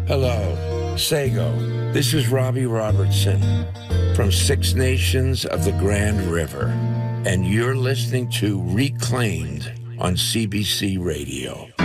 Hello, Sago. This is Robbie Robertson from Six Nations of the Grand River, and you're listening to Reclaimed on CBC Radio.